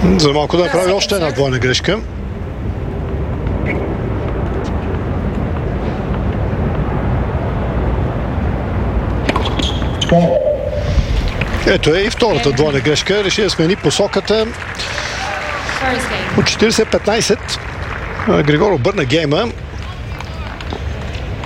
За малко да направи още една двойна грешка. Ето е и втората двойна грешка. Реши да смени посоката. От 40-15 Григор обърна гейма.